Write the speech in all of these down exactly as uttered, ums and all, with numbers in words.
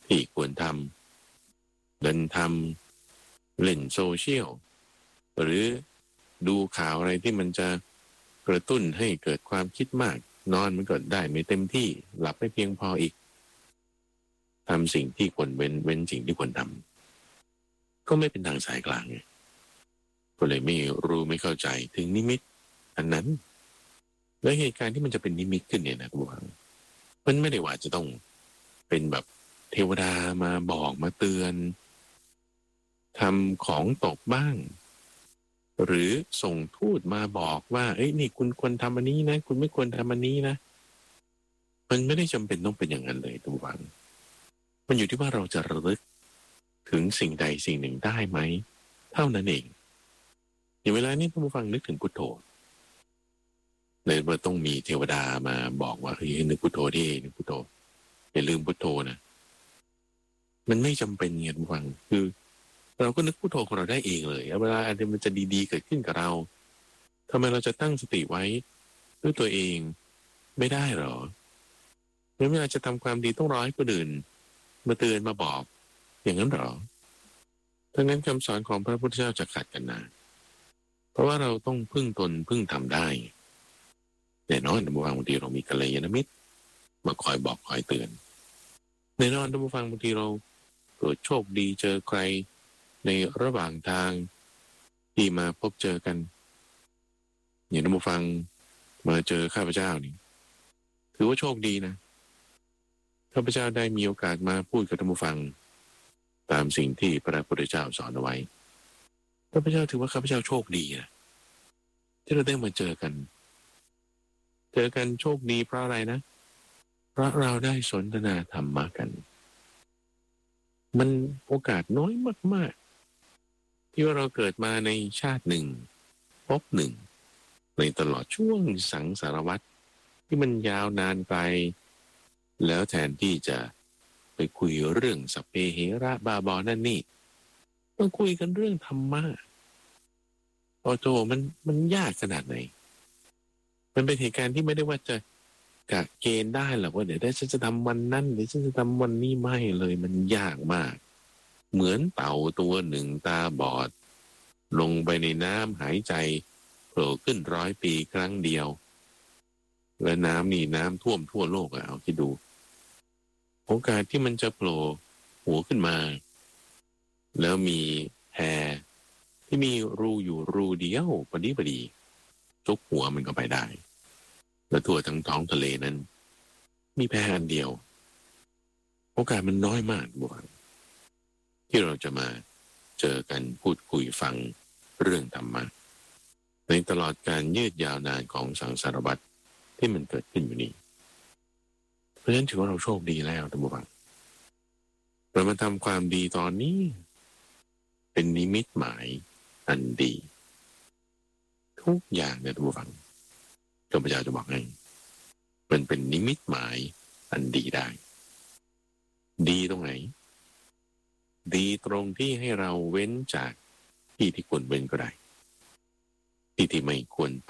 ที่ควรทำเดินทำเล่นโซเชียลหรือดูข่าวอะไรที่มันจะกระตุ้นให้เกิดความคิดมากนอนมันก็ได้ไม่เต็มที่หลับไม่เพียงพออีกทำสิ่งที่ควรเว้นเว้นสิ่งที่ควรทำก็ไม่เป็นทางสายกลางไงก็เลยไม่รู้ไม่เข้าใจถึงนิมิตอันนั้นและเหตุการณ์ที่มันจะเป็นนิมิตขึ้นเนี่ยนะคุณผู้ฟังมันไม่ได้ว่าจะต้องเป็นแบบเทวดามาบอกมาเตือนทำของตกบ้างหรือส่งทูตมาบอกว่าเอ้ยนี่คุณควรทำอันนี้นะคุณไม่ควรทำอันนี้นะมันไม่ได้จำเป็นต้องเป็นอย่างนั้นเลยทุกวันมันอยู่ที่ว่าเราจะระลึกถึงสิ่งใดสิ่งหนึ่งได้ไหมเท่านั้นเองอย่างเวลานี้ท่านผู้ฟังนึกถึงพุทโธเลยว่าต้องมีเทวดามาบอกว่าเฮ้ยนึกพุทโธดินึกพุทโธอย่าลืมพุทโธนะมันไม่จำเป็นไงท่านผู้ฟังคือเราก็นึกพุทโธของเราได้เองเลยเวลาอะไรมันจะดีๆเกิดขึ้นกับเราทำไมเราจะตั้งสติไว้ด้วยตัวเองไม่ได้หรอเวลาจะทำความดีต้องรอให้คนอื่นมาเตือนมาบอกอย่างนั้นหรอดังนั้นคำสอนของพระพุทธเจ้าจะขัดกันนะเพราะว่าเราต้องพึ่งตนพึ่งทำได้แน่นอนท่านผู้ฟังบางทีเรามีกัลยาณมิตรมาคอยบอกคอยเตือนแน่นอนท่านผู้ฟังบางทีเราเกิดโชคดีเจอใครในระหว่างทางที่มาพบเจอกันอย่างท่านผู้ฟังมาเจอข้าพเจ้านี่ถือว่าโชคดีนะข้าพเจ้าได้มีโอกาสมาพูดกับท่านผู้ฟังตามสิ่งที่พระพุทธเจ้าสอนเอาไว้ข้าพเจ้าถือว่าข้าพเจ้าโชคดีนะที่เราได้มาเจอกันเจอกันโชคดีเพราะอะไรนะเพราะเราได้สนทนาธรรมะกันมันโอกาสน้อยมากๆที่ว่าเราเกิดมาในชาติหนึ่งพบหนึ่งในตลอดช่วงสังสารวัฏที่มันยาวนานไปแล้วแทนที่จะไปคุยเรื่องสัพเพเหระบาบอนั่นนี่มาคุยกันเรื่องธรรมะโอ้โหมันมันยากขนาดไหนมันเป็นเหตุการณ์ที่ไม่ได้ว่าจะกะเกณฑ์ได้หรอกว่าเดี๋ยวได้ฉันจะทำวันนั้นเดี๋ยวฉันจะทำวันนี้ไม่เลยมันยากมากเหมือนเต่าตัวหนึ่งตาบอดลงไปในน้ำหายใจโผล่ขึ้นร้อยปีครั้งเดียวและน้ำนี่น้ำท่วมทั่วโลกอะเอาคิดดูโอกาสที่มันจะโผล่หัวขึ้นมาแล้วมีแพที่มีรูอยู่รูเดียวพอดีพอดีทุกหัวมันก็ไปได้และทั่วทั้งท้องทะเลนั้นมีแพอันเดียวโอกาสมันน้อยมากบอกที่เราจะมาเจอกันพูดคุยฟังเรื่องธรรมะในตลอดการยืดยาวนานของสังสารวัฏที่มันเกิดขึ้นอยู่นี้เพราะฉะนั้นถือว่าเราโชคดีแล้วท่านผู้ฟังเรามาทำความดีตอนนี้เป็นนิมิตหมายอันดีทุกอย่างเนี่ยท่านผู้ฟังข้าพเจ้าจะบอกให้มันเป็นนิมิตหมายอันดีได้ดีตรงไหนดีตรงที่ให้เราเว้นจากที่ที่ควรเว้นก็ได้ที่ที่ไม่ควรไป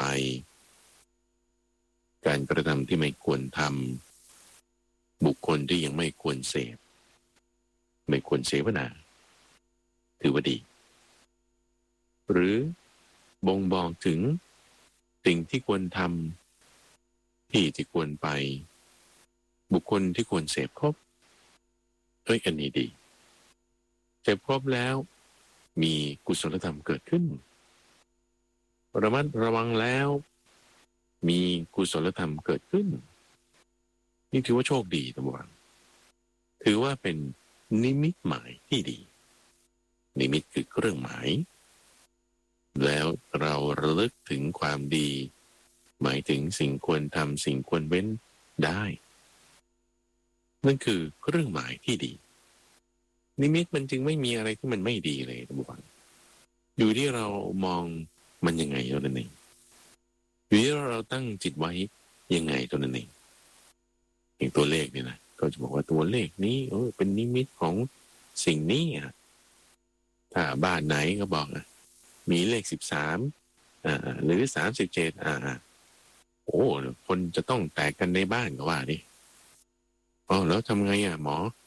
การกระทำที่ไม่ควรทำบุคคลที่ยังไม่ควรเสพไม่ควรเสวนาถือว่าดีหรือบ่งบอกถึงสิ่งที่ควรทำที่ที่ควรไปบุคคลที่ควรเสพครบเอ้ยอันนี้ดีเสพครบแล้วมีกุศลธรรมเกิดขึ้นระมัดระวังแล้วมีกุศลธรรมเกิดขึ้นนี่ถือว่าโชคดีท่านผู้ฟังถือว่าเป็นนิมิตหมายที่ดีนิมิตคือเครื่องหมายแล้วเราระลึกถึงความดีหมายถึงสิ่งควรทำสิ่งควรเว้นได้นั่นคือเครื่องหมายที่ดีนิมิตมันจึงไม่มีอะไรที่มันไม่ดีเลยท่านผู้ฟังอยู่ที่เรามองมันยังไงเท่านั้นเองอยู่ที่เราตั้งจิตไว้ยังไงเท่านั้นเองอย่างตัวเลขนี่นะก็จะบอกว่าตัวเลขนี้เออเป็นนิมิตของสิ่งนี้อ่ะถ้าบ้านไหนก็บอกอ่ะมีเลขสิบสามอ่าหรือสามสิบเจ็ดอ่าโอ้คนจะต้องแตกกันในบ้านก็ว่าดิอ๋อแล้วทำไงอ่ะหมอ